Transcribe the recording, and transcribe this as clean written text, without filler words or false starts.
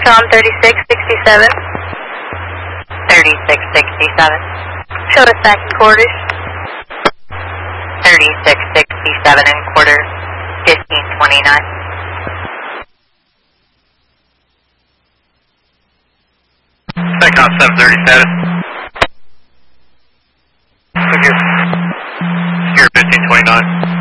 SECOM 3667. 3667. Show us back in quarters. 3667 and quarter, 1529. SECOM 730 status. Secure 1529.